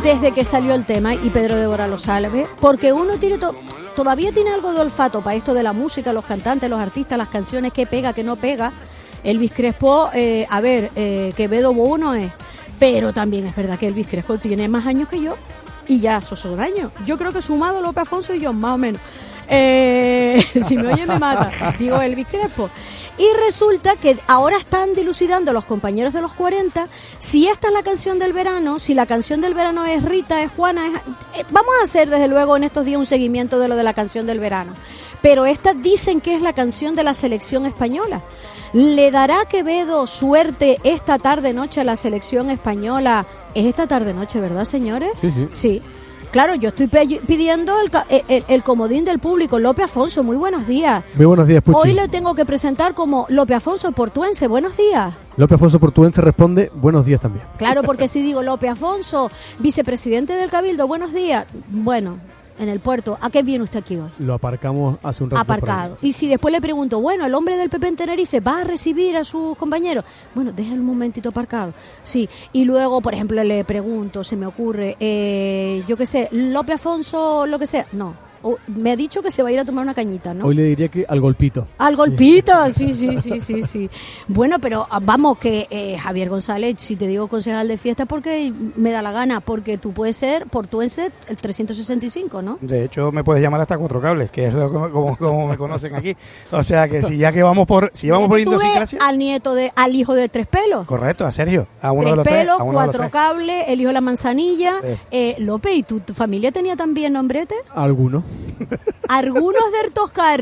desde que salió el tema, y Pedro de Bora lo sabe, porque uno tiene todavía tiene algo de olfato para esto de la música, los cantantes, los artistas, las canciones, qué pega, qué no pega. Elvis Crespo, Quevedo Bono es, pero también es verdad que Elvis Crespo tiene más años que yo, y ya esos son años. Yo creo que sumado Lope Afonso y yo, más o menos. Si me oye me mata, digo Elvis Crespo. Y resulta que ahora están dilucidando los compañeros de los 40 si esta es la canción del verano, si la canción del verano es Rita, es Juana, vamos a hacer desde luego en estos días un seguimiento de lo de la canción del verano. Pero esta dicen que es la canción de la selección española. ¿Le dará Quevedo suerte esta tarde-noche a la selección española? Es esta tarde-noche, ¿verdad, señores? Sí. Claro, yo estoy pidiendo el comodín del público. Lope Afonso, muy buenos días. Muy buenos días, Puchi. Hoy le tengo que presentar como Lope Afonso Portuense. Buenos días. Lope Afonso Portuense responde, buenos días también. Claro, porque si digo Lope Afonso, vicepresidente del Cabildo, buenos días. Bueno, en el puerto, ¿a qué viene usted aquí hoy? Lo aparcamos hace un rato. Aparcado. Y si después le pregunto, bueno, el hombre del PP en Tenerife va a recibir a sus compañeros. Bueno, déjalo un momentito aparcado. Sí. Y luego, por ejemplo, le pregunto, se me ocurre, yo qué sé, Lope Afonso, lo que sea. No. Me ha dicho que se va a ir a tomar una cañita, ¿no? Hoy le diría que al golpito. Al golpito, sí. Bueno, pero vamos, que Javier González, si te digo concejal de fiesta, porque me da la gana, porque tú puedes ser portuense el 365, ¿no? De hecho, me puedes llamar hasta Cuatro Cables, que es como me conocen aquí. O sea, que si vamos por idiosincrasia... al hijo de Tres Pelos. Correcto, a Sergio. A uno de los tres. A uno Cuatro de los Cables, el hijo de la manzanilla. López, ¿y tu familia tenía también nombrete? Algunos. Algunos del Toscar.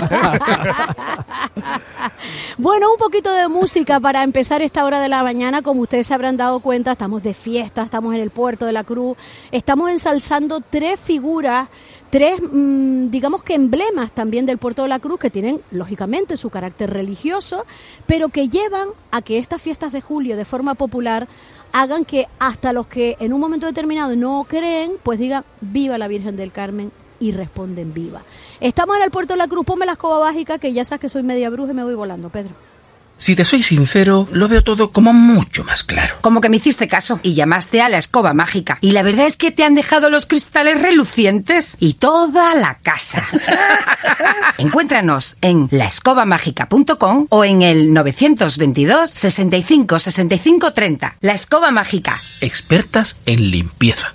Bueno, un poquito de música para empezar esta hora de la mañana. Como ustedes se habrán dado cuenta, estamos de fiesta, estamos en el Puerto de la Cruz, estamos ensalzando tres figuras, digamos que emblemas también del Puerto de la Cruz, que tienen lógicamente su carácter religioso, pero que llevan a que estas fiestas de julio de forma popular hagan que hasta los que en un momento determinado no creen, pues digan viva la Virgen del Carmen, y responden viva. Estamos en el Puerto de la Cruz. Ponme la escoba mágica, que ya sabes que soy media bruja y me voy volando, Pedro. Si te soy sincero, lo veo todo como mucho más claro. Como que me hiciste caso y llamaste a la escoba mágica. Y la verdad es que te han dejado los cristales relucientes y toda la casa. Encuéntranos en laescobamágica.com o en el 922 65 65 30. La Escoba Mágica. Expertas en limpieza.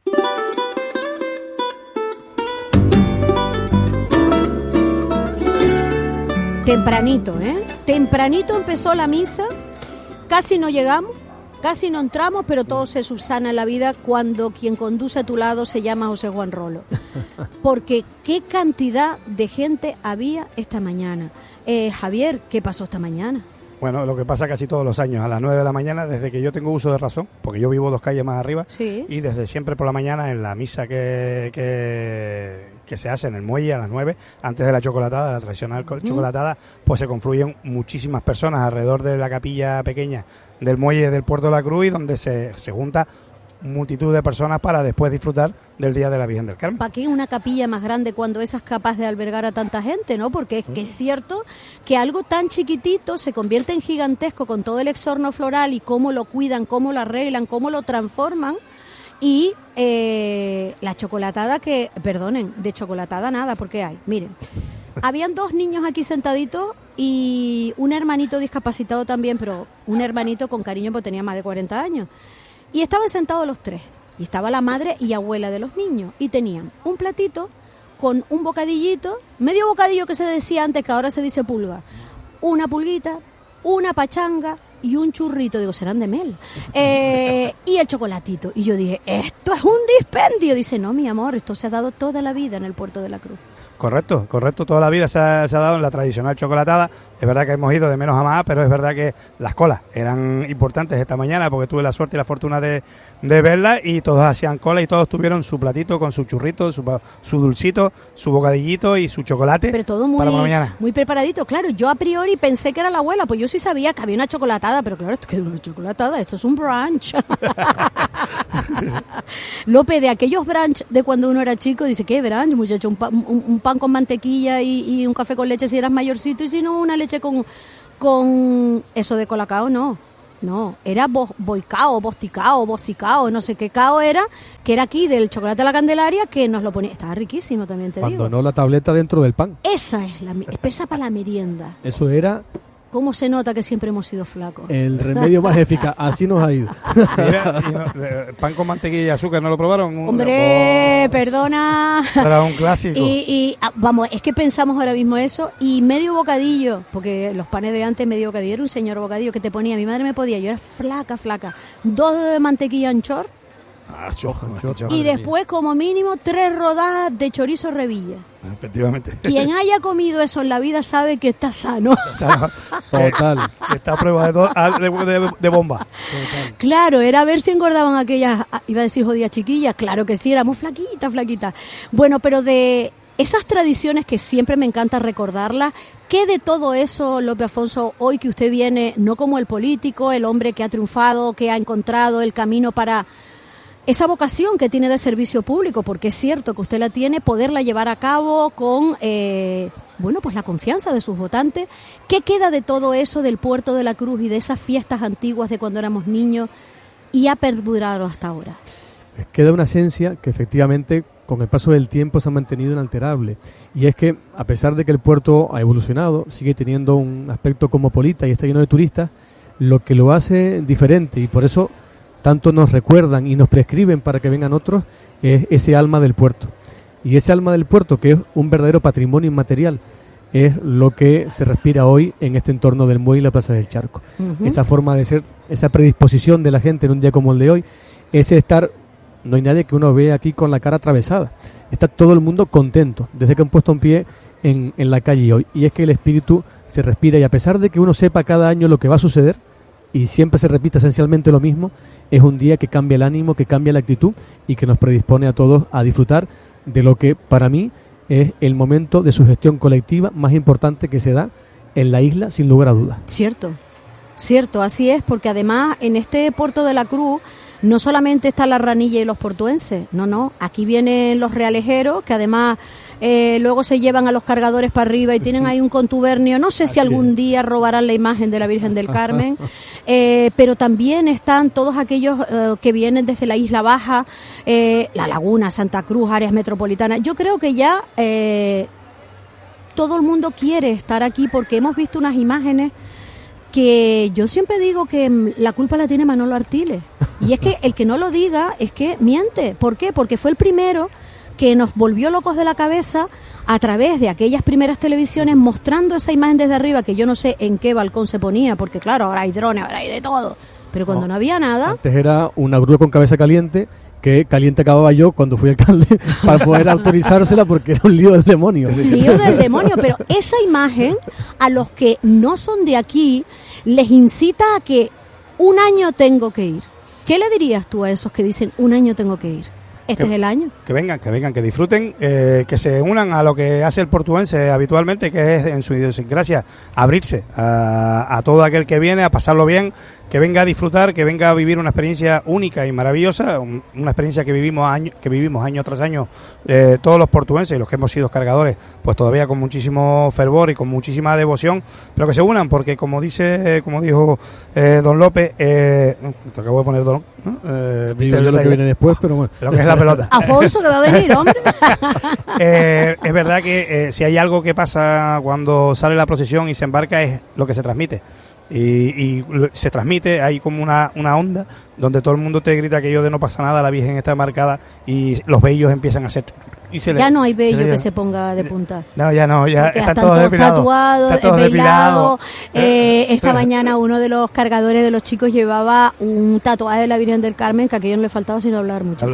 Tempranito, Tempranito empezó la misa, casi no llegamos, casi no entramos, pero todo se subsana en la vida cuando quien conduce a tu lado se llama José Juan Rolo. Porque qué cantidad de gente había esta mañana. Javier, ¿qué pasó esta mañana? Bueno, lo que pasa casi todos los años, a las 9 de la mañana, desde que yo tengo uso de razón, porque yo vivo 2 calles más arriba, sí. Y desde siempre por la mañana en la misa que se hace en el muelle a las 9, antes de la chocolatada, la tradicional chocolatada, pues se confluyen muchísimas personas alrededor de la capilla pequeña del muelle del Puerto de la Cruz, y donde se junta multitud de personas para después disfrutar del Día de la Virgen del Carmen. ¿Para qué una capilla más grande cuando esa es capaz de albergar a tanta gente, no? Porque es que es cierto que algo tan chiquitito se convierte en gigantesco con todo el exorno floral y cómo lo cuidan, cómo lo arreglan, cómo lo transforman. Y la chocolatada que, perdonen, de chocolatada nada, porque hay, miren, habían 2 niños aquí sentaditos y un hermanito discapacitado también, pero un hermanito con cariño porque tenía más de 40 años. Y estaban sentados los 3, y estaba la madre y abuela de los niños, y tenían un platito con un bocadillito, medio bocadillo que se decía antes, que ahora se dice pulga, una pulguita, una pachanga y un churrito, digo, serán de mel, y el chocolatito. Y yo dije, esto es un dispendio. Dice, no, mi amor, esto se ha dado toda la vida en el Puerto de la Cruz. Correcto, toda la vida se ha dado en la tradicional chocolatada. Es verdad que hemos ido de menos a más, pero es verdad que las colas eran importantes esta mañana, porque tuve la suerte y la fortuna de verlas, y todos hacían cola y todos tuvieron su platito con su churrito, su dulcito, su bocadillito y su chocolate. Pero todo muy preparadito. Claro, yo a priori pensé que era la abuela, pues yo sí sabía que había una chocolatada, pero claro, esto que es una chocolatada, esto es un brunch. López, de aquellos brunch de cuando uno era chico, dice, ¿qué brunch, muchacho? Un pan con mantequilla y un café con leche si eras mayorcito, y si no, una leche con eso de colacao, no. No, era boicao, bosticao, no sé qué cao era, que era aquí del chocolate a la Candelaria, que nos lo ponía. Estaba riquísimo, también te digo. Abandonó la tableta dentro del pan. Esa es esa para la merienda. Eso era ¿Cómo se nota que siempre hemos sido flacos? el remedio más eficaz. Así nos ha ido. Mira, pan con mantequilla y azúcar, ¿no lo probaron? Hombre, perdona. Era un clásico. Vamos, es que pensamos ahora mismo eso. Y medio bocadillo, porque los panes de antes, medio bocadillo, era un señor bocadillo que te ponía, mi madre me podía, yo era flaca. 2 dedos de mantequilla anchor. Y después, como mínimo, 3 rodajas de chorizo revilla. Efectivamente. Quien haya comido eso en la vida sabe que está sano. Total. Está a prueba de bomba. Total. Claro, era a ver si engordaban aquellas, iba a decir jodidas chiquillas, claro que sí, éramos flaquitas. Bueno, pero de esas tradiciones que siempre me encanta recordarlas, ¿qué de todo eso, Lope Afonso, hoy que usted viene, no como el político, el hombre que ha triunfado, que ha encontrado el camino para esa vocación que tiene de servicio público, porque es cierto que usted la tiene, poderla llevar a cabo con, pues la confianza de sus votantes? ¿Qué queda de todo eso del Puerto de la Cruz y de esas fiestas antiguas de cuando éramos niños y ha perdurado hasta ahora? Queda una esencia que efectivamente con el paso del tiempo se ha mantenido inalterable, y es que a pesar de que el puerto ha evolucionado, sigue teniendo un aspecto cosmopolita y está lleno de turistas, lo que lo hace diferente, y por eso tanto nos recuerdan y nos prescriben para que vengan otros, es ese alma del puerto. Y ese alma del puerto, que es un verdadero patrimonio inmaterial, es lo que se respira hoy en este entorno del muelle y la Plaza del Charco. Uh-huh. Esa forma de ser, esa predisposición de la gente en un día como el de hoy, ese estar, no hay nadie que uno vea aquí con la cara atravesada. Está todo el mundo contento, desde que han puesto un pie en la calle hoy. Y es que el espíritu se respira, y a pesar de que uno sepa cada año lo que va a suceder, y siempre se repite esencialmente lo mismo, es un día que cambia el ánimo, que cambia la actitud y que nos predispone a todos a disfrutar de lo que para mí es el momento de su gestión colectiva más importante que se da en la isla, sin lugar a dudas. Cierto, así es, porque además en este Puerto de la Cruz no solamente está la ranilla y los portuenses, no, aquí vienen los realejeros, que además luego se llevan a los cargadores para arriba y tienen ahí un contubernio. No sé si algún día robarán la imagen de la Virgen del Carmen, pero también están todos aquellos que vienen desde la Isla Baja, La Laguna, Santa Cruz, áreas metropolitanas. Yo creo que ya todo el mundo quiere estar aquí, porque hemos visto unas imágenes que yo siempre digo que la culpa la tiene Manolo Artiles. Y es que el que no lo diga es que miente. ¿Por qué? Porque fue el primero que nos volvió locos de la cabeza a través de aquellas primeras televisiones, mostrando esa imagen desde arriba, que yo no sé en qué balcón se ponía, porque claro, ahora hay drones, ahora hay de todo, pero cuando no había nada... Antes era una grúa con cabeza caliente, que caliente acababa yo cuando fui alcalde para poder autorizársela, porque era un lío del demonio. Lío del demonio, pero esa imagen a los que no son de aquí les incita a que un año tengo que ir. ¿Qué le dirías tú a esos que dicen un año tengo que ir? Es el año. Que vengan, que disfruten, que se unan a lo que hace el portuense habitualmente, que es en su idiosincrasia abrirse a todo aquel que viene, a pasarlo bien, que venga a disfrutar, que venga a vivir una experiencia única y maravillosa, una experiencia que vivimos año tras año todos los portuenses y los que hemos sido cargadores, pues todavía con muchísimo fervor y con muchísima devoción, pero que se unan, porque como dijo don Lope, te acabo de poner don, ¿no? Digo yo lo que viene después, pero bueno. Lo que es la pelota. Afonso, que va a venir, hombre. Es verdad que si hay algo que pasa cuando sale la procesión y se embarca, es lo que se transmite. Y se transmite, hay como una onda donde todo el mundo te grita aquello de no pasa nada, la Virgen está marcada, y los vellos empiezan a hacer... Ya no hay vello que se ponga de punta. No, ya están todos tatuados, depilados. Esta mañana uno de los cargadores de los chicos llevaba un tatuaje de la Virgen del Carmen, que a aquello no le faltaba sino hablar mucho.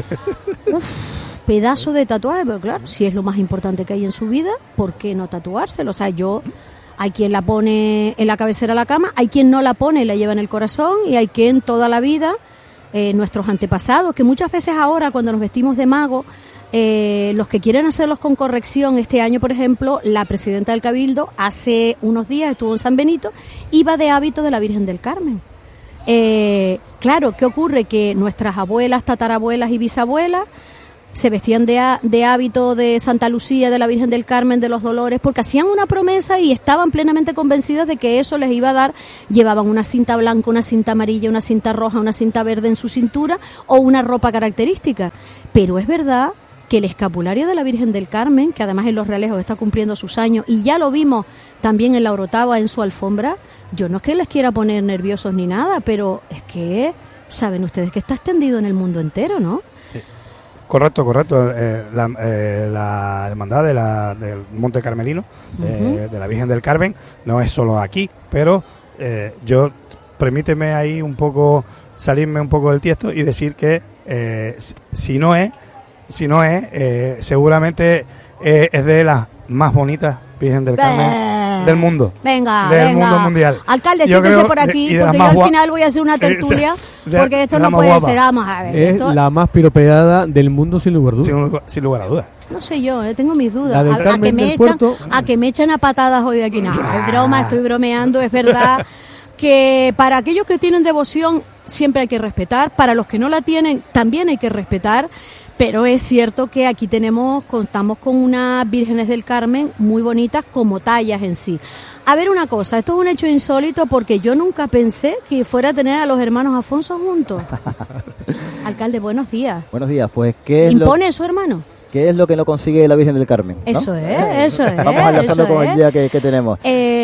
Pedazo de tatuaje, pero claro, si es lo más importante que hay en su vida, ¿por qué no tatuárselo? O sea, hay quien la pone en la cabecera de la cama, hay quien no la pone y la lleva en el corazón, y hay quien toda la vida, nuestros antepasados, que muchas veces ahora cuando nos vestimos de mago, los que quieren hacerlos con corrección, este año por ejemplo, la presidenta del Cabildo hace unos días estuvo en San Benito, iba de hábito de la Virgen del Carmen. Claro, ¿qué ocurre? Que nuestras abuelas, tatarabuelas y bisabuelas se vestían de hábito de Santa Lucía, de la Virgen del Carmen, de los Dolores, porque hacían una promesa y estaban plenamente convencidas de que eso les iba a dar. Llevaban una cinta blanca, una cinta amarilla, una cinta roja, una cinta verde en su cintura o una ropa característica. Pero es verdad que el escapulario de la Virgen del Carmen, que además en Los Realejos está cumpliendo sus años, y ya lo vimos también en la Orotava en su alfombra, yo no es que les quiera poner nerviosos ni nada, pero es que saben ustedes que está extendido en el mundo entero, ¿no? Correcto. La hermandad del Monte Carmelino, de la Virgen del Carmen, no es solo aquí, pero permíteme ahí un poco salirme un poco del tiesto y decir que si no es, seguramente es de las más bonitas Virgen del Carmen del mundo. Venga. Mundo mundial. Alcalde, siéntese por aquí, porque yo al final voy a hacer una tertulia, porque esto no puede ser. Vamos a ver. Es la más piropeada del mundo, sin lugar a dudas. Sin lugar a dudas. No sé yo, tengo mis dudas. A que me echan a patadas hoy de aquí. No, es broma, estoy bromeando. Es verdad que para aquellos que tienen devoción siempre hay que respetar, para los que no la tienen también hay que respetar. Pero es cierto que aquí contamos con unas vírgenes del Carmen muy bonitas como tallas en sí. A ver una cosa, esto es un hecho insólito porque yo nunca pensé que fuera a tener a los hermanos Afonso juntos. Alcalde, buenos días. Buenos días, pues ¿qué es ¿Impone su hermano? ¿Qué es lo que no consigue la Virgen del Carmen? ¿No? Eso es. Vamos a enlazarlo con el día que tenemos.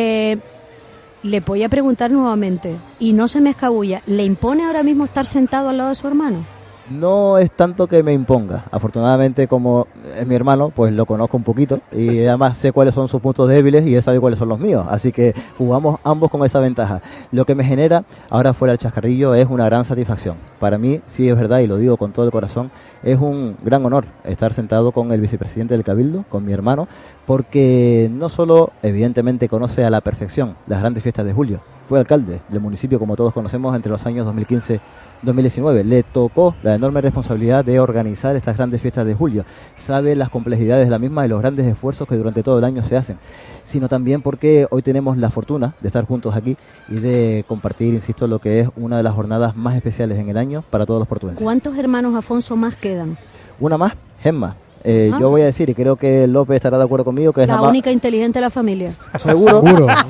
Le voy a preguntar nuevamente, y no se me escabulla, ¿le impone ahora mismo estar sentado al lado de su hermano? No es tanto que me imponga. Afortunadamente, como es mi hermano, pues lo conozco un poquito y además sé cuáles son sus puntos débiles y él sabe cuáles son los míos. Así que jugamos ambos con esa ventaja. Lo que me genera, ahora fuera del chascarrillo, es una gran satisfacción. Para mí, sí es verdad y lo digo con todo el corazón, es un gran honor estar sentado con el vicepresidente del Cabildo, con mi hermano, porque no solo, evidentemente, conoce a la perfección las grandes fiestas de julio. Fue alcalde del municipio, como todos conocemos, entre los años 2015-2019. Le tocó la enorme responsabilidad de organizar estas grandes fiestas de julio. Sabe las complejidades de la misma y los grandes esfuerzos que durante todo el año se hacen. Sino también porque hoy tenemos la fortuna de estar juntos aquí y de compartir, insisto, lo que es una de las jornadas más especiales en el año para todos los portugueses. ¿Cuántos hermanos Afonso más quedan? Una más, Gemma. Yo voy a decir, y creo que López estará de acuerdo conmigo, que es la única inteligente de la familia. Seguro.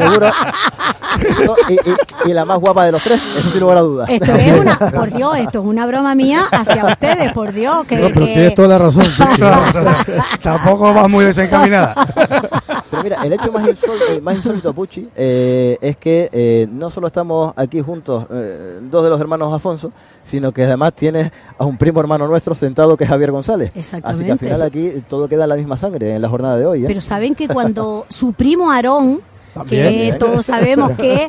Y la más guapa de los tres, eso sin lugar a dudas. Esto es una broma mía hacia ustedes, por Dios. Pero tienes toda la razón. Tampoco vas muy desencaminada. Pero mira, el hecho más insólito, Pucci, es que no solo estamos aquí juntos, dos de los hermanos Afonso, sino que además tienes a un primo hermano nuestro sentado que es Javier González. Exactamente. Así que al final aquí todo queda en la misma sangre en la jornada de hoy. Pero saben que cuando su primo Aarón, que todos sabemos que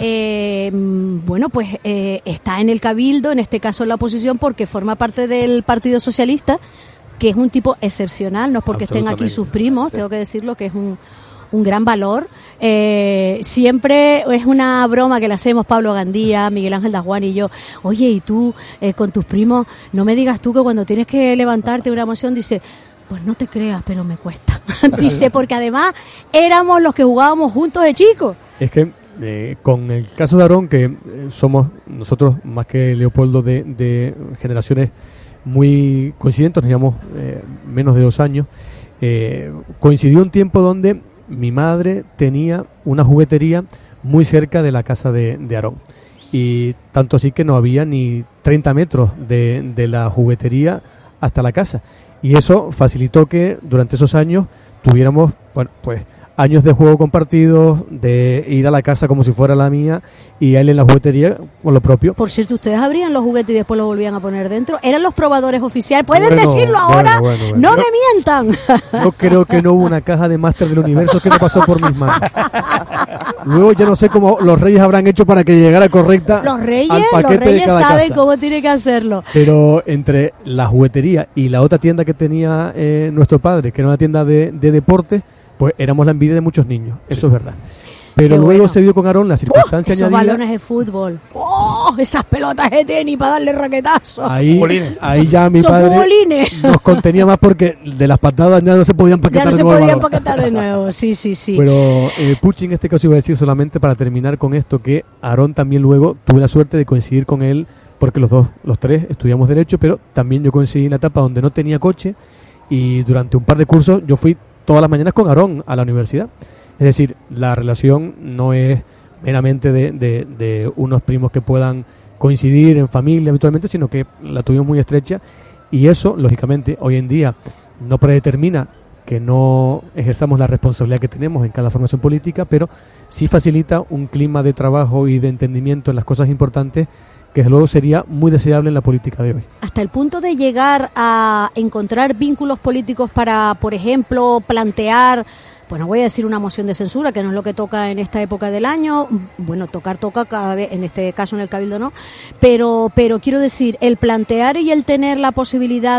está en el Cabildo, en este caso en la oposición, porque forma parte del Partido Socialista, que es un tipo excepcional, no es porque estén aquí sus primos, tengo que decirlo, que es un gran valor. Siempre es una broma que le hacemos Pablo Gandía, Miguel Ángel Dajuan y yo. Oye, y tú con tus primos, no me digas tú que cuando tienes que levantarte una moción, dice, pues no te creas, pero me cuesta. Dice, porque además éramos los que jugábamos juntos de chicos. Es que con el caso de Aarón, que somos nosotros más que Leopoldo de generaciones muy coincidentes, nos llevamos menos de 2 años, coincidió un tiempo donde mi madre tenía una juguetería muy cerca de la casa de Aarón, y tanto así que no había ni 30 metros de la juguetería hasta la casa, y eso facilitó que durante esos años tuviéramos, años de juego compartidos, de ir a la casa como si fuera la mía y a él en la juguetería con lo propio. Por cierto, ustedes abrían los juguetes y después los volvían a poner dentro. Eran los probadores oficiales. ¿Pueden decirlo ahora? Bueno. ¡No me mientan! Yo creo que no hubo una caja de Máster del Universo que no pasó por mis manos. Luego ya no sé cómo los Reyes habrán hecho para que llegara correcta. Los Reyes saben cómo tiene que hacerlo. Pero entre la juguetería y la otra tienda que tenía nuestro padre, que era una tienda de deporte, pues éramos la envidia de muchos niños, eso es verdad. Pero luego se dio con Aarón la circunstancia esos añadida. Balones de fútbol. Esas pelotas de tenis para darle raquetazos. Ahí ya mi padre nos contenía más porque de las patadas ya no se podían paquetar de nuevo. Ya no se podían paquetar de nuevo, sí. Pero Pucci en este caso iba a decir solamente para terminar con esto que Aarón también luego tuve la suerte de coincidir con él porque los tres estudiamos Derecho, pero también yo coincidí en la etapa donde no tenía coche y durante un par de cursos yo fui todas las mañanas con Aarón a la universidad. Es decir, la relación no es meramente de unos primos que puedan coincidir en familia habitualmente, sino que la tuvimos muy estrecha y eso, lógicamente, hoy en día no predetermina que no ejerzamos la responsabilidad que tenemos en cada formación política, pero sí facilita un clima de trabajo y de entendimiento en las cosas importantes que desde luego sería muy deseable en la política de hoy. Hasta el punto de llegar a encontrar vínculos políticos para, por ejemplo, plantear, pues no voy a decir una moción de censura, que no es lo que toca en esta época del año, bueno, toca cada vez, en este caso en el Cabildo no, pero quiero decir, el plantear y el tener la posibilidad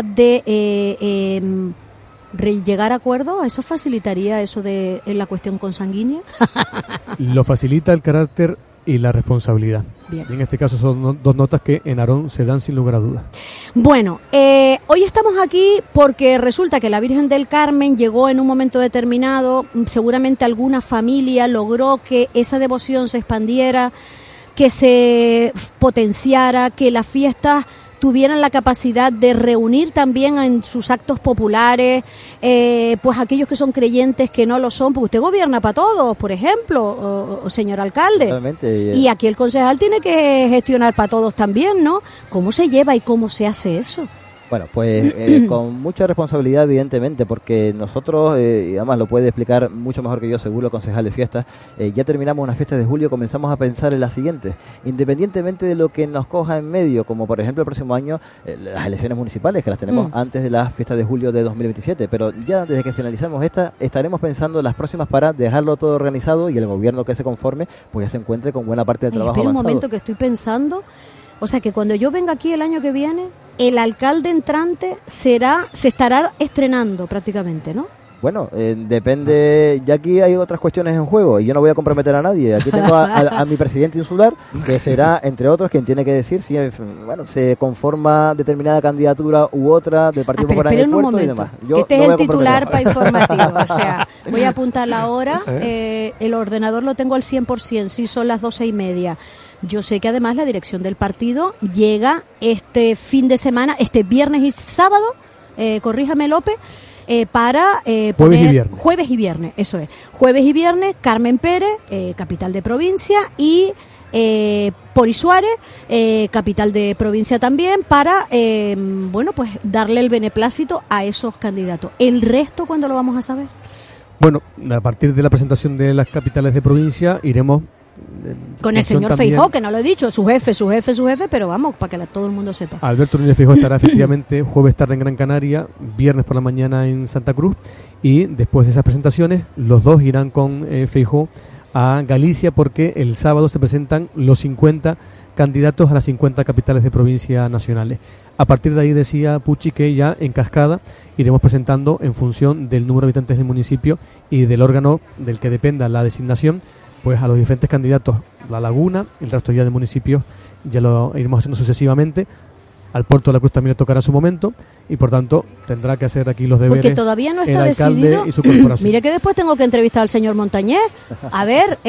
de llegar a acuerdos, ¿eso facilitaría eso de la cuestión consanguínea? Lo facilita el carácter y la responsabilidad. Bien. Y en este caso son dos notas que en Aarón se dan sin lugar a dudas. Bueno, hoy estamos aquí porque resulta que la Virgen del Carmen llegó en un momento determinado, seguramente alguna familia logró que esa devoción se expandiera, que se potenciara, que las fiestas tuvieran la capacidad de reunir también en sus actos populares, pues aquellos que son creyentes que no lo son, porque usted gobierna para todos, por ejemplo, señor alcalde. Totalmente. Y aquí el concejal tiene que gestionar para todos también, ¿no? ¿Cómo se lleva y cómo se hace eso? Bueno, pues con mucha responsabilidad, evidentemente, porque nosotros, y además lo puede explicar mucho mejor que yo, seguro, el concejal de fiestas, ya terminamos unas fiestas de julio, comenzamos a pensar en las siguientes. Independientemente de lo que nos coja en medio, como por ejemplo el próximo año, las elecciones municipales, que las tenemos antes de las fiestas de julio de 2027, pero ya desde que finalicemos esta, estaremos pensando en las próximas para dejarlo todo organizado y el gobierno que se conforme, pues ya se encuentre con buena parte del trabajo espera avanzado. Un momento que estoy pensando. O sea que cuando yo venga aquí el año que viene, el alcalde entrante se estará estrenando prácticamente, ¿no? Bueno, depende, ya aquí hay otras cuestiones en juego y yo no voy a comprometer a nadie. Aquí tengo a mi presidente insular, que será, entre otros, quien tiene que decir si se conforma determinada candidatura u otra del Partido Popular en el puerto y demás. Yo que este es el titular para informativo, o sea, voy a apuntar la hora, el ordenador lo tengo al 100%, sí son las 12:30. Yo sé que además la dirección del partido llega este fin de semana, este viernes y sábado, corríjame López, para poner jueves y viernes, eso es, jueves y viernes, Carmen Pérez, capital de provincia, y Pori Suárez, capital de provincia también, para pues darle el beneplácito a esos candidatos. ¿El resto cuándo lo vamos a saber? Bueno, a partir de la presentación de las capitales de provincia iremos con el señor Feijóo, que no lo he dicho, su jefe, pero vamos, para que todo el mundo sepa. Alberto Núñez Feijóo estará efectivamente jueves tarde en Gran Canaria, viernes por la mañana en Santa Cruz, y después de esas presentaciones los dos irán con Feijóo a Galicia, porque el sábado se presentan los 50 candidatos a las 50 capitales de provincia nacionales. A partir de ahí, decía Pucci, que ya en cascada iremos presentando en función del número de habitantes del municipio y del órgano del que dependa la designación, pues a los diferentes candidatos. La Laguna, el resto ya de municipios ya lo iremos haciendo sucesivamente. Al Puerto de la Cruz también le tocará su momento y por tanto tendrá que hacer aquí los deberes. Porque todavía no está el alcalde decidido. Y su corporación. Mire que después tengo que entrevistar al señor Montañés. A ver,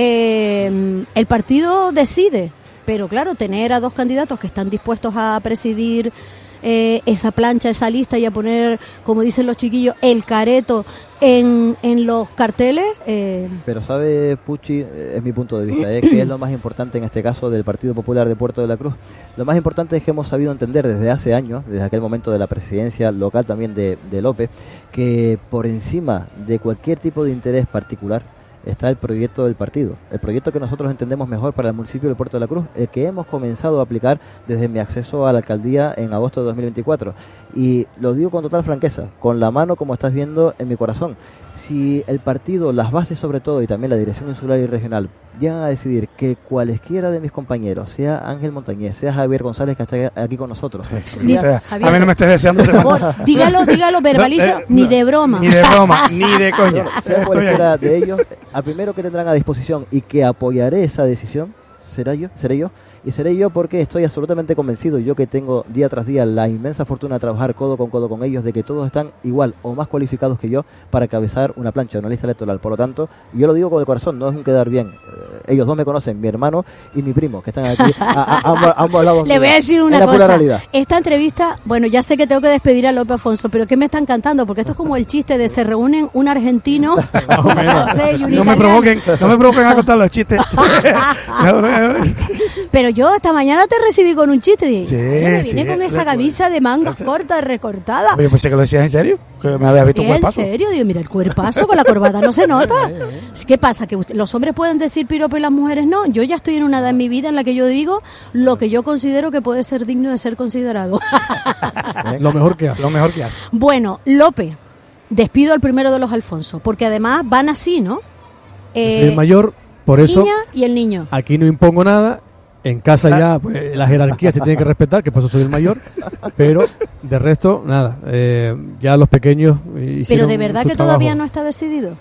el partido decide, pero claro, tener a dos candidatos que están dispuestos a presidir esa plancha, esa lista y a poner, como dicen los chiquillos, el careto en los carteles. Pero sabe, Pucci, es mi punto de vista, que es lo más importante en este caso del Partido Popular de Puerto de la Cruz. Lo más importante es que hemos sabido entender desde hace años, desde aquel momento de la presidencia local también de López, que por encima de cualquier tipo de interés particular está el proyecto del partido, el proyecto que nosotros entendemos mejor para el municipio de Puerto de la Cruz, el que hemos comenzado a aplicar desde mi acceso a la alcaldía en agosto de 2024. Y lo digo con total franqueza, con la mano, como estás viendo, en mi corazón. Si el partido, las bases sobre todo, y también la dirección insular y regional, llegan a decidir que cualesquiera de mis compañeros, sea Ángel Montañés, sea Javier González, que está aquí con nosotros. Sí, a mí no me estés deseando. Por favor, dígalo, verbaliza, ni de broma. Ni de broma, ni de coña. Sea cualquiera de ellos, al primero que tendrán a disposición y que apoyaré esa decisión, seré yo. Y seré yo porque estoy absolutamente convencido, yo que tengo día tras día la inmensa fortuna de trabajar codo con ellos, de que todos están igual o más cualificados que yo para cabezar una plancha, una lista electoral. Por lo tanto, yo lo digo con el corazón, no es un quedar bien. Ellos dos me conocen, mi hermano y mi primo, que están aquí a ambos lados. Le voy a decir una pura cosa. Realidad. Esta entrevista, bueno, ya sé que tengo que despedir a Lope Afonso, pero que me están cantando, porque esto es como el chiste de se reúnen un argentino, un francés y un No me italiano. provoquen a contar los chistes. Pero yo esta mañana te recibí con un chiste. Sí, Vine sí, con esa camisa de mangas cortas, recortada. Oye, pensé que lo decías en serio, que me habías visto un ¿En cuerpazo. serio? Digo, mira, el cuerpazo con la corbata no se nota. ¿Qué pasa? ¿Que los hombres pueden decir piropo y las mujeres no? Yo ya estoy en una edad en mi vida en la que yo digo lo que yo considero que puede ser digno de ser considerado. Lo mejor que hace. Lo mejor que hace. Bueno, Lope, despido al primero de los Alfonso, porque además van así, ¿no? Soy el mayor, por eso Niña y el niño. aquí no impongo nada. En casa ya pues, la jerarquía se tiene que respetar, que por eso soy el mayor, pero de resto, nada. Ya los pequeños hicieron Pero de verdad su que todavía trabajo. no está decidido.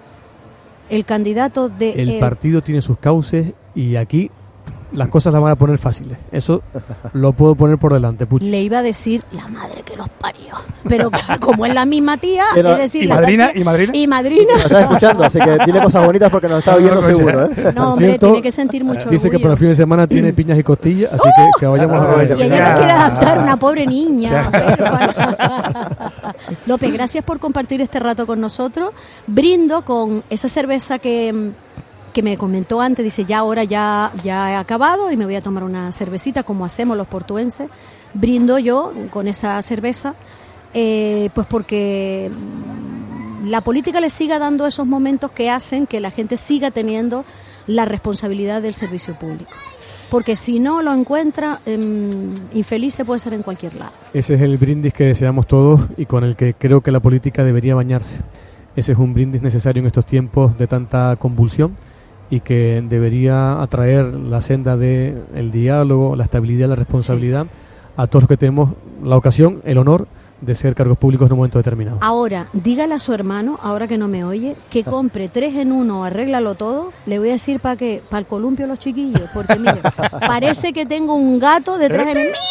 El candidato de... El partido tiene sus cauces y aquí las cosas las van a poner fáciles. Eso lo puedo poner por delante, Puchi. Le iba a decir la madre que los parió. Pero como es la misma tía, Pero- es decir, ¿y la madrina? tía- ¿Y madrina? Y madrina. Nos está escuchando, así que dile cosas bonitas porque nos está oyendo seguro, ¿eh? No, Por hombre, cierto, tiene que sentir mucho Dice que para orgullo. el fin de semana tiene piñas y costillas, así que vayamos a ver. Y ella no quiere adaptar una pobre niña. huérfana. López, gracias por compartir este rato con nosotros. Brindo con esa cerveza que me comentó antes. Dice, ya ahora ya he acabado y me voy a tomar una cervecita como hacemos los portuenses. Brindo yo con esa cerveza, pues porque la política le siga dando esos momentos que hacen que la gente siga teniendo la responsabilidad del servicio público. Porque si no lo encuentra, infeliz se puede ser en cualquier lado. Ese es el brindis que deseamos todos y con el que creo que la política debería bañarse. Ese es un brindis necesario en estos tiempos de tanta convulsión y que debería atraer la senda del diálogo, la estabilidad, la responsabilidad a todos los que tenemos la ocasión, el honor de ser cargos públicos en un momento determinado. Ahora, dígale a su hermano, ahora que no me oye, que compre 3 en 1, arréglalo todo. Le voy a decir para el columpio a los chiquillos, porque mire, parece que tengo un gato detrás de mí.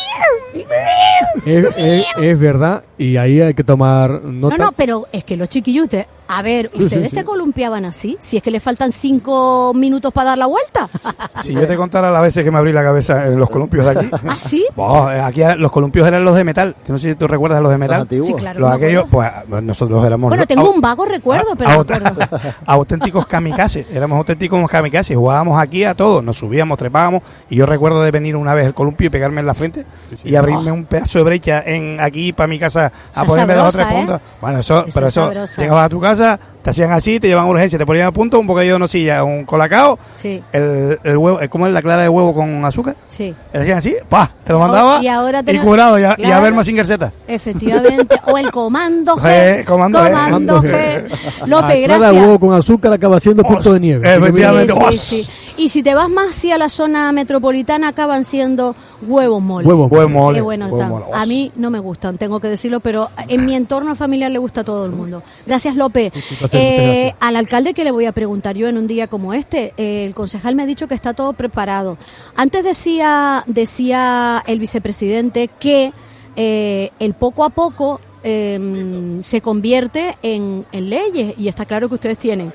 Es verdad, y ahí hay que tomar nota. No, pero es que los chiquillos, a ver, Sí, ¿ustedes sí. se columpiaban así? Si es que le faltan 5 minutos para dar la vuelta. Si yo te contara las veces que me abrí la cabeza en los columpios de aquí. ¿Ah, sí? Aquí los columpios eran los de metal. No sé si tú recuerdas los de metal. Los antiguos. Sí, claro. Los me aquellos, acuerdo. pues nosotros éramos... Bueno, tengo un vago recuerdo, pero me acuerdo. auténticos kamikazes. Éramos auténticos kamikazes. Jugábamos aquí a todos. Nos subíamos, trepábamos. Y yo recuerdo de venir una vez el columpio y pegarme en la frente y abrirme un pedazo de brecha aquí para mi casa a Esa ponerme 2 o 3 sabrosa, ¿eh? puntos. Bueno, eso, Esa pero eso, sabrosa. llegabas a tu casa, te hacían así, te llevaban a urgencia, te ponían a punto, un bocadillo de nocilla, un colacao, Sí, el huevo, ¿cómo es la clara de huevo con azúcar? sí. Te hacían así, ¡pah! Te lo mandaba Y ahora y tenemos- curado, y a Claro. ver más sin garceta. Efectivamente. O el comando G. Comando G. Comando G. López, Cada gracias. huevo con azúcar acaba siendo punto de nieve. Así que mira, Efectivamente. Sí, sí. Y si te vas más hacia la zona metropolitana, acaban siendo huevos mole. huevo. Buen mole. Qué bueno buen están. mole. A mí no me gustan, tengo que decirlo, pero en mi entorno familiar le gusta a todo el mundo. Gracias, López. Muchas gracias. Al alcalde que le voy a preguntar yo en un día como este, el concejal me ha dicho que está todo preparado. Antes decía el vicepresidente que el poco a poco se convierte en leyes, y está claro que ustedes tienen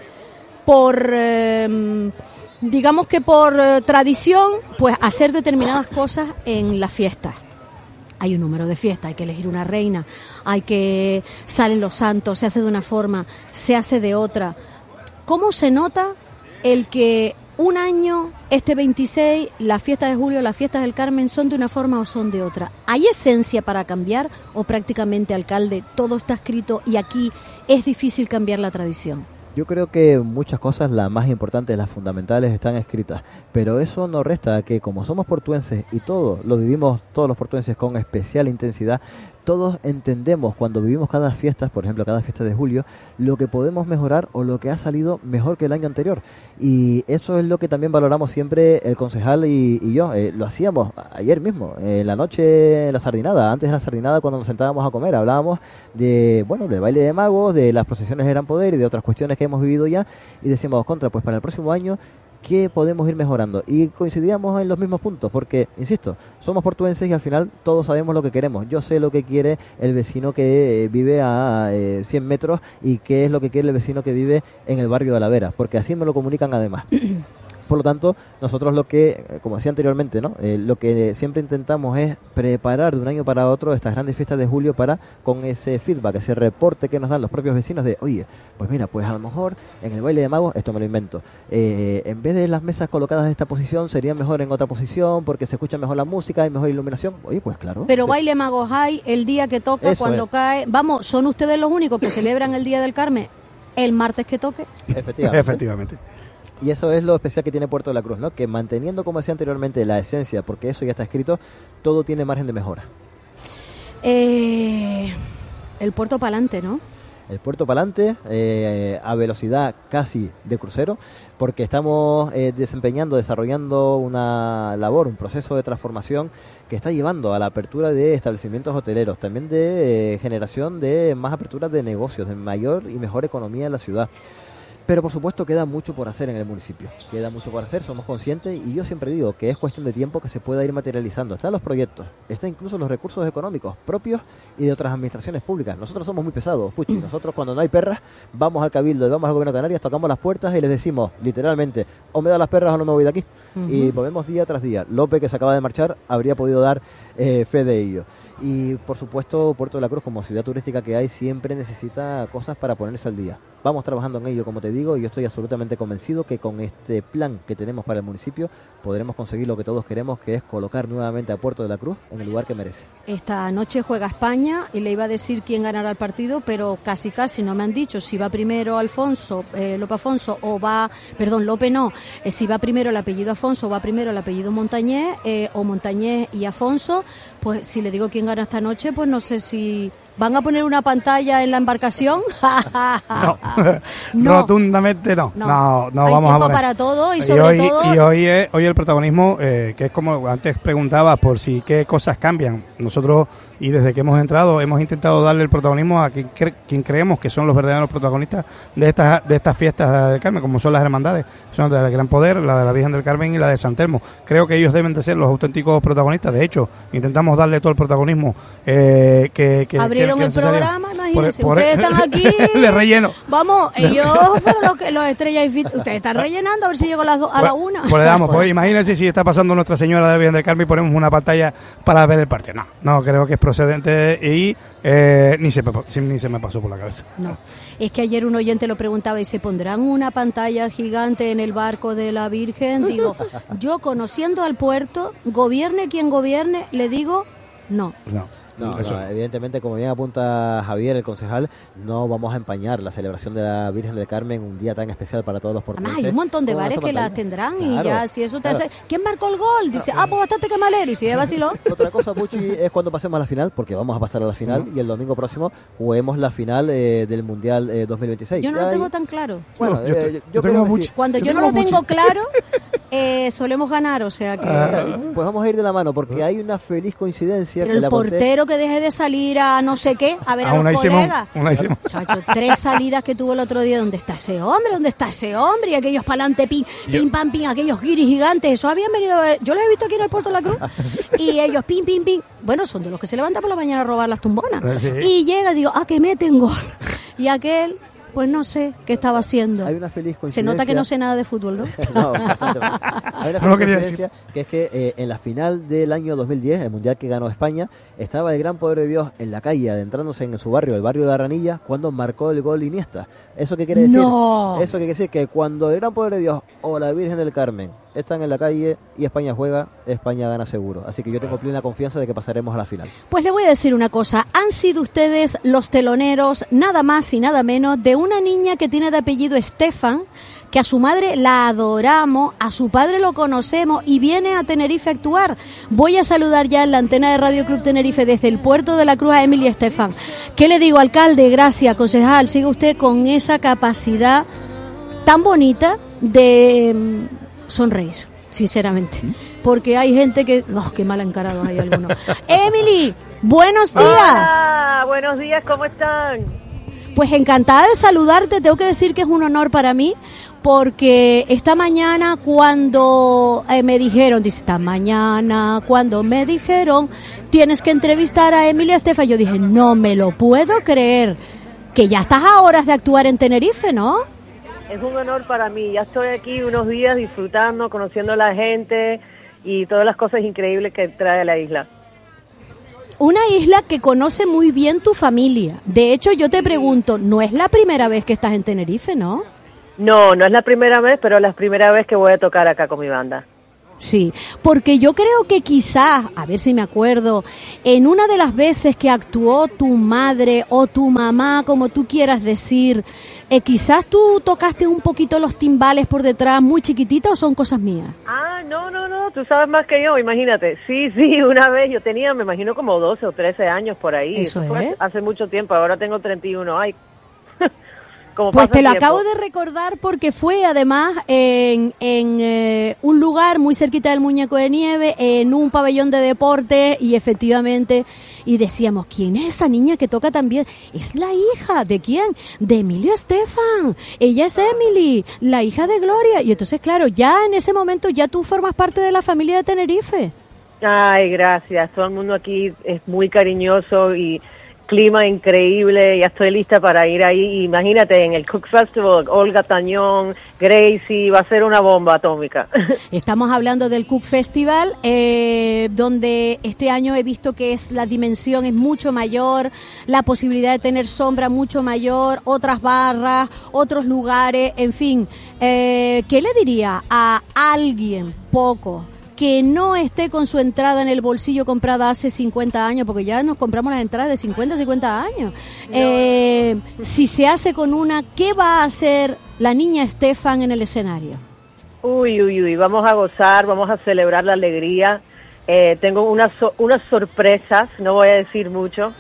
digamos que por tradición, pues hacer determinadas cosas en las fiestas. Hay un número de fiestas, hay que elegir una reina, hay que salen los santos, se hace de una forma, se hace de otra. ¿Cómo se nota el que un año, este 26, las fiestas de julio, las fiestas del Carmen son de una forma o son de otra? ¿Hay esencia para cambiar o prácticamente, alcalde, todo está escrito y aquí es difícil cambiar la tradición? Yo creo que muchas cosas, las más importantes, las fundamentales, están escritas, pero eso no resta que como somos portuenses y todo lo vivimos todos los portuenses con especial intensidad, todos entendemos cuando vivimos cada fiesta, por ejemplo cada fiesta de julio, lo que podemos mejorar o lo que ha salido mejor que el año anterior, y eso es lo que también valoramos siempre el concejal y yo. Lo hacíamos ayer mismo, en la noche, en la sardinada, antes de la sardinada, cuando nos sentábamos a comer, hablábamos del baile de magos, de las procesiones de Gran Poder y de otras cuestiones que hemos vivido ya, y decíamos, pues para el próximo año qué podemos ir mejorando. Y coincidíamos en los mismos puntos, porque, insisto, somos portuenses y al final todos sabemos lo que queremos. Yo sé lo que quiere el vecino que vive a 100 metros y qué es lo que quiere el vecino que vive en el barrio de la Vera, porque así me lo comunican además. Por lo tanto, nosotros lo que, como decía anteriormente, ¿no? Lo que siempre intentamos es preparar de un año para otro estas grandes fiestas de julio para, con ese feedback, ese reporte que nos dan los propios vecinos de, oye, pues mira, pues a lo mejor en el baile de magos, esto me lo invento, en vez de las mesas colocadas en esta posición, sería mejor en otra posición porque se escucha mejor la música, hay mejor iluminación. Oye, pues claro. Pero sí. Baile magos hay el día que toca, Eso cuando es. cae. Vamos, ¿son ustedes los únicos que celebran el Día del Carmen el martes que toque? Efectivamente. Y eso es lo especial que tiene Puerto de la Cruz, ¿no? Que manteniendo, como decía anteriormente, la esencia, porque eso ya está escrito, todo tiene margen de mejora. El puerto para adelante, ¿no? El puerto para adelante, a velocidad casi de crucero, porque estamos desarrollando una labor, un proceso de transformación que está llevando a la apertura de establecimientos hoteleros, también de generación de más aperturas de negocios, de mayor y mejor economía en la ciudad. Pero por supuesto queda mucho por hacer en el municipio, queda mucho por hacer, somos conscientes y yo siempre digo que es cuestión de tiempo que se pueda ir materializando. Están los proyectos, están incluso los recursos económicos propios y de otras administraciones públicas. Nosotros somos muy pesados, Puchi, nosotros cuando no hay perras vamos al Cabildo y vamos al Gobierno de Canarias, tocamos las puertas y les decimos literalmente, o me da las perras o no me voy de aquí. Y volvemos día tras día. López, que se acaba de marchar, habría podido dar fe de ello. Y por supuesto Puerto de la Cruz, como ciudad turística que hay, siempre necesita cosas para ponerse al día. Vamos trabajando en ello, como te digo, y yo estoy absolutamente convencido que con este plan que tenemos para el municipio podremos conseguir lo que todos queremos, que es colocar nuevamente a Puerto de la Cruz en el lugar que merece. Esta noche juega España y le iba a decir quién ganará el partido, pero casi no me han dicho si va primero Lope Afonso o va, perdón, Lope no, si va primero el apellido Afonso o va primero el apellido Montañés o Montañés y Afonso. Pues si le digo quién gana esta noche, pues no sé si van a poner una pantalla en la embarcación. No, rotundamente no. No Hay vamos a tiempo poner. para todo y sobre todo. Y hoy el protagonismo, que es como antes preguntabas por si qué cosas cambian. Nosotros, y desde que hemos entrado, hemos intentado darle el protagonismo a quien creemos que son los verdaderos protagonistas de estas fiestas del Carmen, como son las hermandades. Son del Gran Poder, la de la Virgen del Carmen y la de San Telmo. Creo que ellos deben de ser los auténticos protagonistas. De hecho, intentamos darle todo el protagonismo que abrieron el programa, imagínense, ustedes están aquí. Le relleno. Vamos, ellos fueron los estrellas y fit. Ustedes están rellenando a ver si llego a las 2 a la 1. Pues le damos, pues imagínense si está pasando Nuestra Señora de Virgen del Carmen y ponemos una pantalla para ver el partido. No creo que es procedente y ni se me pasó por la cabeza. No, es que ayer un oyente lo preguntaba y se pondrán una pantalla gigante en el barco de la Virgen. Digo, yo conociendo al puerto, gobierne quien gobierne, le digo no. No, evidentemente, como bien apunta Javier, el concejal, no vamos a empañar la celebración de la Virgen del Carmen, un día tan especial para todos los portugueses. Además, hay un montón de bares que las tendrán y ya, si eso te hace... ¿Quién marcó el gol? Dice, pues bastante camalero, y si es vacilón. Otra cosa, Puchi, es cuando pasemos a la final, porque vamos a pasar a la final, y el domingo próximo juguemos la final del Mundial 2026. Yo no lo tengo tan claro. Bueno, yo tengo mucho. Cuando yo no lo tengo claro, solemos ganar, o sea que... Pues vamos a ir de la mano, porque hay una feliz coincidencia. Pero el portero que deje de salir a no sé qué, a ver a los colegas. Chacho, 3 salidas que tuvo el otro día. ¿Dónde está ese hombre? ¿Dónde está ese hombre? Y aquellos pa'lante, pim, pam, pim, aquellos guiris gigantes. Eso habían venido, yo los he visto aquí en el Puerto de la Cruz. Y ellos, pim, pim, pim. Bueno, son de los que se levantan por la mañana a robar las tumbonas. Sí. Y llega y digo, que meten gol. Y aquel... Pues no sé qué estaba haciendo. Hay una feliz coincidencia. Se nota que no sé nada de fútbol, ¿no? No, hay una feliz coincidencia que es que en la final del año 2010, el Mundial que ganó España, estaba el Gran Poder de Dios en la calle, adentrándose en su barrio, el barrio de la Ranilla, cuando marcó el gol Iniesta. ¿Eso qué quiere decir? No. Eso quiere decir que cuando el Gran Poder de Dios o la Virgen del Carmen están en la calle y España juega, España gana seguro. Así que yo tengo plena confianza de que pasaremos a la final. Pues le voy a decir una cosa. Han sido ustedes los teloneros, nada más y nada menos, de una niña que tiene de apellido Estefan, que a su madre la adoramos, a su padre lo conocemos y viene a Tenerife a actuar. Voy a saludar ya en la antena de Radio Club Tenerife desde el Puerto de la Cruz a Emily Estefan. ¿Qué le digo, alcalde? Gracias, concejal. Sigue usted con esa capacidad tan bonita de sonreír, sinceramente. Porque hay gente que... qué mal encarados hay algunos. Emily, buenos días. Hola, buenos días, ¿cómo están? Pues encantada de saludarte, tengo que decir que es un honor para mí, porque esta mañana cuando me dijeron, tienes que entrevistar a Emilia Estefan, yo dije, no me lo puedo creer, que ya estás a horas de actuar en Tenerife, ¿no? Es un honor para mí, ya estoy aquí unos días disfrutando, conociendo a la gente y todas las cosas increíbles que trae la isla. Una isla que conoce muy bien tu familia. De hecho, yo te pregunto, ¿no es la primera vez que estás en Tenerife, no? No, no es la primera vez, pero es la primera vez que voy a tocar acá con mi banda. Sí, porque yo creo que quizás, a ver si me acuerdo, en una de las veces que actuó tu madre o tu mamá, como tú quieras decir, quizás tú tocaste un poquito los timbales por detrás, muy chiquitita, ¿o son cosas mías? Ah, no, tú sabes más que yo, imagínate. Sí, una vez yo tenía, me imagino, como 12 o 13 años por ahí. Eso fue hace mucho tiempo, ahora tengo 31, ay. Pues te lo acabo de recordar porque fue además en un lugar muy cerquita del Muñeco de Nieve, en un pabellón de deporte, y efectivamente, y decíamos, ¿quién es esa niña que toca tan bien? Es la hija, ¿de quién? De Emilio Estefan, ella es Emily, la hija de Gloria, y entonces claro, ya en ese momento ya tú formas parte de la familia de Tenerife. Ay, gracias, todo el mundo aquí es muy cariñoso y clima increíble, ya estoy lista para ir ahí. Imagínate, en el Cook Festival, Olga Tañón, Gracie, va a ser una bomba atómica. Estamos hablando del Cook Festival, donde este año he visto que la dimensión es mucho mayor, la posibilidad de tener sombra mucho mayor, otras barras, otros lugares, en fin. ¿Qué le diría a alguien que no esté con su entrada en el bolsillo comprada hace 50 años, porque ya nos compramos las entradas de 50 años? Si se hace con una, ¿qué va a hacer la niña Estefan en el escenario? Uy, vamos a gozar, vamos a celebrar la alegría. Tengo unas sorpresas, no voy a decir mucho,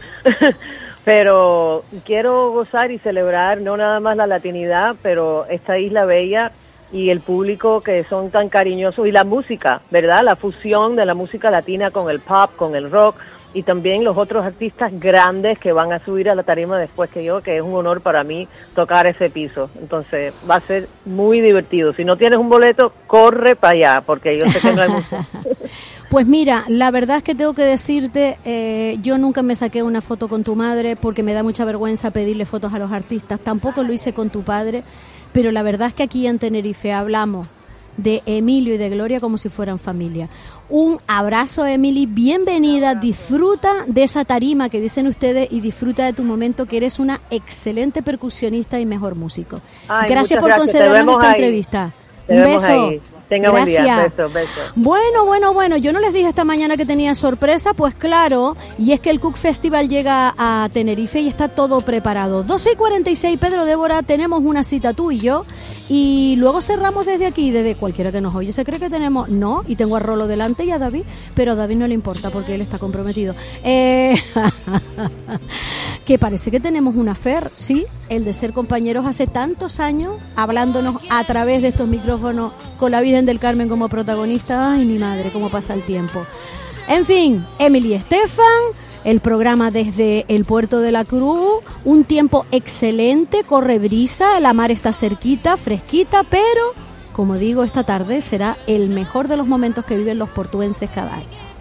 pero quiero gozar y celebrar no nada más la latinidad, pero esta isla bella y el público que son tan cariñosos, y la música, ¿verdad? La fusión de la música latina con el pop, con el rock, y también los otros artistas grandes que van a subir a la tarima después que yo, que es un honor para mí tocar ese piso. Entonces va a ser muy divertido. Si no tienes un boleto, corre para allá, porque yo sé que no hay mucho. Pues mira, la verdad es que tengo que decirte, yo nunca me saqué una foto con tu madre porque me da mucha vergüenza pedirle fotos a los artistas, tampoco lo hice con tu padre, pero la verdad es que aquí en Tenerife hablamos de Emilio y de Gloria como si fueran familia. Un abrazo, Emily, bienvenida, disfruta de esa tarima que dicen ustedes y disfruta de tu momento, que eres una excelente percusionista y mejor músico. Ay, gracias por concedernos esta entrevista. Un beso. Ahí. Tenga buen día. Besos. Bueno, yo no les dije esta mañana que tenía sorpresa, pues claro, y es que el Cook Festival llega a Tenerife y está todo preparado. 12:46, Pedro Débora, tenemos una cita tú y yo, y luego cerramos desde aquí, desde cualquiera que nos oye. Se cree que tenemos, no, y tengo a Rolo delante y a David, pero a David no le importa porque él está comprometido. Que parece que tenemos una fer, sí, el de ser compañeros hace tantos años, hablándonos a través de estos micrófonos con la Virgen del Carmen como protagonista. Ay, mi madre, cómo pasa el tiempo. En fin, Emily Estefan, el programa desde el Puerto de la Cruz, un tiempo excelente, corre brisa, la mar está cerquita, fresquita, pero, como digo, esta tarde será el mejor de los momentos que viven los portuenses cada año.